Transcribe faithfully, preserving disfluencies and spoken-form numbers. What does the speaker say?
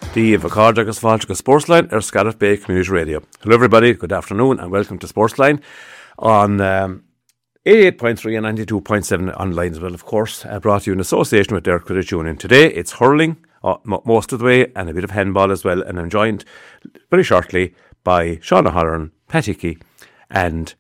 Díomh Accord agus fáilte go Sportsline ar Scariff Bay Community Radio. Hello everybody, good afternoon and welcome to Sportsline on um, eighty-eight point three and ninety-two point seven online as well, of course, uh, brought to you in association with Derek Credit Union. Today it's hurling uh, m- most of the way and a bit of handball as well, and I'm joined very shortly by Sean O'Halloran, Pat Hickey and